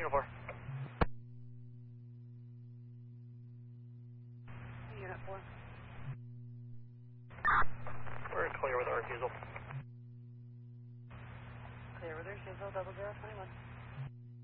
Unit 4. Unit 4. We're clear with our refusal. Clear with refusal, 0021.